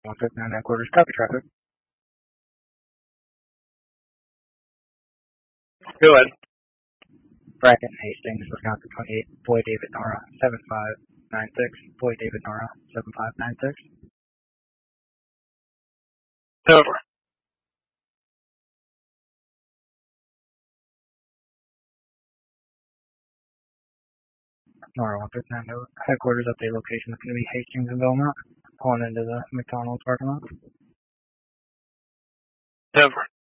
159 headquarters, copy traffic. Go ahead. Bracken Hastings, Wisconsin 28, Boy David Nora, 7596, Boy David Nora, 7596. Over. Nora 159, headquarters update location is going to be Hastings and Belmont, pulling into the McDonald's parking lot. Over.